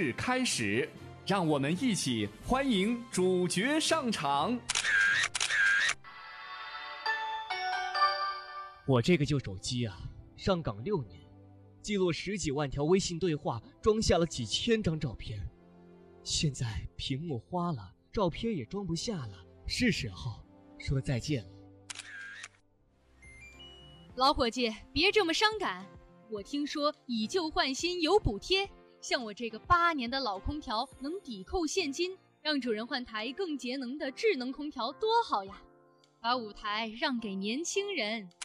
式开始，让我们一起欢迎主角上场。 我这个旧手机啊，上岗6年，记录10几万条微信对话，装下了几千张照片。现在屏幕花了，照片也装不下了，是时候说再见了。 老伙计，别这么伤感。我听说以旧换新有补贴，像我这个8年的老空调能抵扣现金，让主人换台更节能的智能空调多好呀！把舞台让给年轻人。